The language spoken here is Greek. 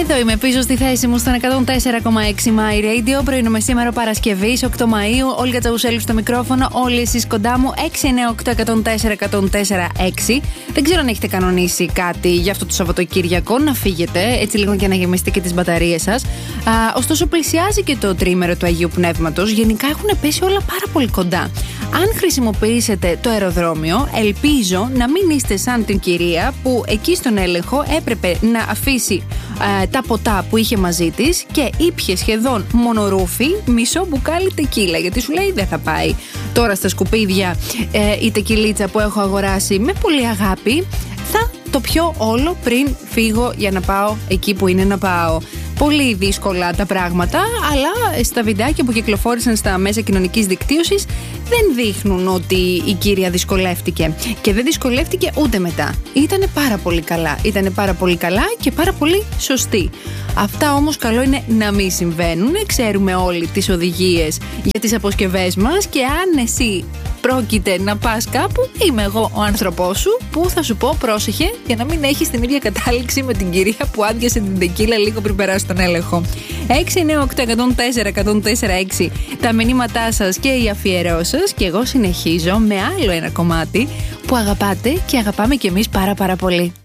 Εδώ είμαι πίσω στη θέση μου στον 104,6 My Radio. Πρωινούμε σήμερα Παρασκευή, 8 Μαΐου. Όλγα Τσαουσέλου στο μικρόφωνο, όλοι εσείς κοντά μου. 698-104-104-6. Δεν ξέρω αν έχετε κανονίσει κάτι για αυτό το Σαββατοκύριακο να φύγετε, έτσι λίγο και να γεμίσετε και τις μπαταρίες σας. Ωστόσο, πλησιάζει και το τρίμερο του Αγίου Πνεύματος. Γενικά έχουν πέσει όλα πάρα πολύ κοντά. Αν χρησιμοποιήσετε το αεροδρόμιο, ελπίζω να μην είστε σαν την κυρία που εκεί στον έλεγχο έπρεπε να αφήσει τα ποτά που είχε μαζί της και ήπιε σχεδόν μονορούφι μισό μπουκάλι τεκίλα, γιατί σου λέει δεν θα πάει τώρα στα σκουπίδια η τεκιλίτσα που έχω αγοράσει με πολύ αγάπη, θα το πιω όλο πριν φύγω για να πάω εκεί που είναι να πάω. Πολύ δύσκολα τα πράγματα, αλλά στα βιντεάκια που κυκλοφόρησαν στα μέσα κοινωνικής δικτύωσης δεν δείχνουν ότι η κυρία δυσκολεύτηκε. Και δεν δυσκολεύτηκε ούτε μετά. Ήτανε πάρα πολύ καλά. Ήτανε πάρα πολύ καλά και πάρα πολύ σωστή. Αυτά όμως καλό είναι να μην συμβαίνουν. Ξέρουμε όλοι τις οδηγίες για τις αποσκευές μας και αν εσύ πρόκειται να πας κάπου, είμαι εγώ ο άνθρωπός σου που θα σου πω πρόσεχε για να μην έχεις την ίδια κατάληξη με την κυρία που άδειασε την τεκίλα λίγο πριν περάσει τον έλεγχο. 698-104-104-6 τα μηνύματά σας και οι αφιερώσεις και εγώ συνεχίζω με άλλο ένα κομμάτι που αγαπάτε και αγαπάμε κι εμείς πάρα πολύ.